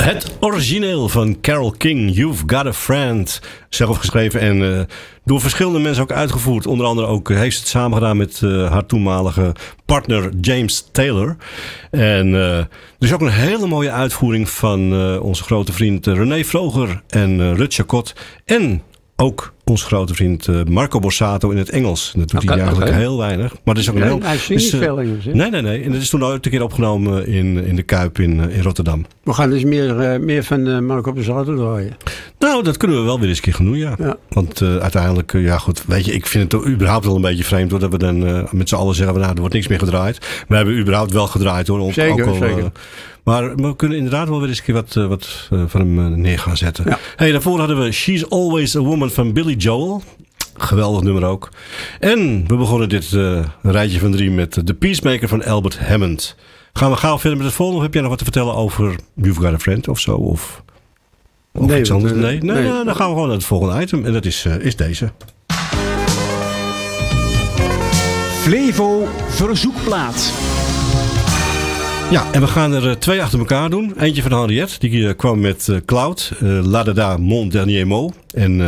Het origineel van Carole King, You've Got a Friend. Zelf geschreven en door verschillende mensen ook uitgevoerd. Onder andere ook heeft ze het samen gedaan met haar toenmalige partner James Taylor. En er is ook een hele mooie uitvoering van onze grote vriend René Vroger en Rut Chacot. En ook onze grote vriend Marco Borsato in het Engels. Dat doet hij eigenlijk heel weinig. Maar dat is ook een heel... Hij zingt niet veel Engels, hè? Nee. En dat is toen ooit een keer opgenomen in de Kuip in Rotterdam. We gaan dus meer van Marco Borsato draaien. Nou, dat kunnen we wel weer eens een keer genoeg, ja. Want uiteindelijk, weet je, ik vind het überhaupt wel een beetje vreemd hoor, dat we dan met z'n allen zeggen, nou, er wordt niks meer gedraaid. We hebben überhaupt wel gedraaid hoor. Zeker. Maar we kunnen inderdaad wel weer eens een keer wat van hem neer gaan zetten. Ja. Hey, daarvoor hadden we She's Always a Woman van Billy Joel. Geweldig nummer ook. En we begonnen dit rijtje van 3 met The Peacemaker van Albert Hammond. Gaan we gauw verder met het volgende? Of heb jij nog wat te vertellen over You've Got a Friend of zo? Of iets anders? Nee, dan gaan we gewoon naar het volgende item. En dat is deze. Flevo Verzoekplaat. Ja, en we gaan er 2 achter elkaar doen. Eentje van Henriette, die kwam met Cloud. La da da, mon dernier mot. En